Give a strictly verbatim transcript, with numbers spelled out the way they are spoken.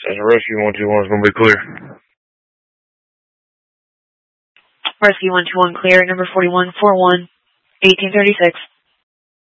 And the rescue one two one is going to be clear. Rescue one two one clear, number forty-one four one, eighteen thirty-six.